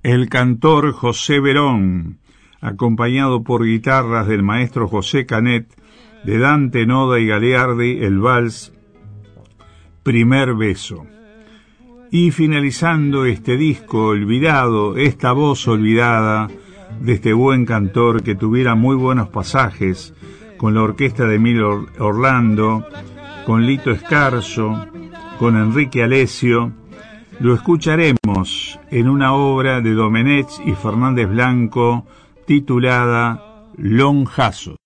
el cantor José Verón, acompañado por guitarras del maestro José Canet, de Dante Noda y Galeardi, el vals Primer Beso. Y finalizando este disco olvidado, esta voz olvidada de este buen cantor que tuviera muy buenos pasajes con la orquesta de Emilio Orlando, con Lito Escarzo, con Enrique Alessio, lo escucharemos en una obra de Domenech y Fernández Blanco titulada Lonjazos.